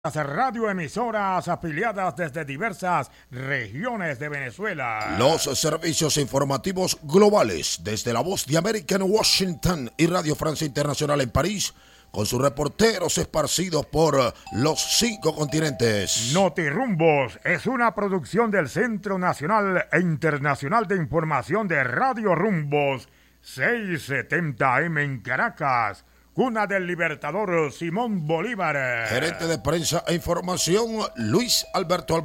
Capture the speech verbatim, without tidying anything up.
Las radioemisoras afiliadas desde diversas regiones de Venezuela. Los servicios informativos globales desde La Voz de América en Washington y Radio Francia Internacional en París, con sus reporteros esparcidos por los cinco continentes. Notirumbos es una producción del Centro Nacional e Internacional de Información de Radio Rumbos, seiscientos setenta eme en Caracas, cuna del libertador Simón Bolívar. Gerente de prensa e información, Luis Alberto Alvarado.